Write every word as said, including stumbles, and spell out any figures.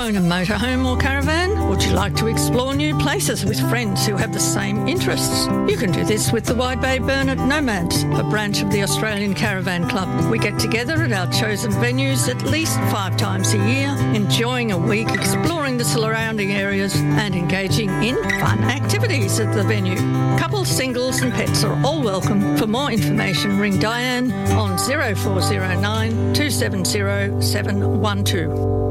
own a motorhome or caravan? Would you like to explore new places with friends who have the same interests? You can do this with the Wide Bay Burnett Nomads, a branch of the Australian Caravan Club. We get together at our chosen venues at least five times a year, enjoying a week exploring the surrounding areas and engaging in fun activities at the venue. Couples, singles and pets are all welcome. For more information, ring Diane on zero four zero nine two seven zero seven one two.